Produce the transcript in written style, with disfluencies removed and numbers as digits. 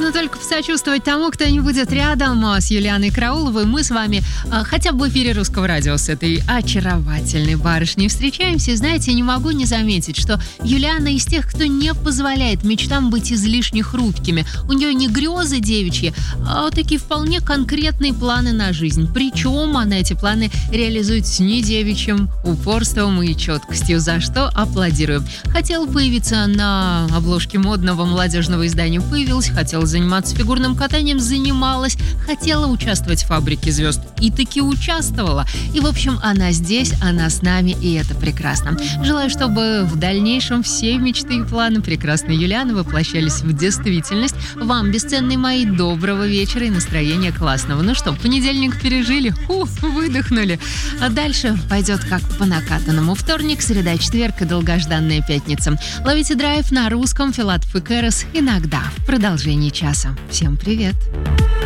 Можно только посочувствовать тому, кто не будет рядом. С Юлианой Карауловой мы с вами хотя бы в эфире Русского радио с этой очаровательной барышней встречаемся. И знаете, не могу не заметить, что Юлиана из тех, кто не позволяет мечтам быть излишне хрупкими. У нее не грезы девичьи, а такие вполне конкретные планы на жизнь. Причем она эти планы реализует с недевичьим упорством и четкостью, за что аплодируем. Хотела появиться на обложке модного молодежного издания — появилась. Хотела заниматься фигурным катанием — занималась. Хотела участвовать в «Фабрике звезд» — и таки участвовала. И, в общем, она здесь, она с нами, и это прекрасно. Желаю, чтобы в дальнейшем все мечты и планы прекрасной Юлианы воплощались в действительность. Вам, бесценные мои, доброго вечера и настроения классного. Ну что, понедельник пережили? Выдохнули. А дальше пойдет как по накатанному. Вторник, среда, четверг и долгожданная пятница. Ловите драйв на русском, Филатов и Кэрос иногда в продолжении часа. Всем привет!